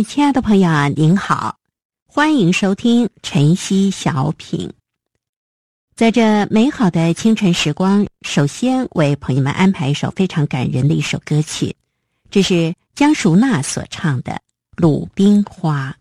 位亲爱的朋友啊，您好，欢迎收听晨曦小品。在这美好的清晨时光，首先为朋友们安排一首非常感人的一首歌曲，这是江淑娜所唱的《鲁冰花》。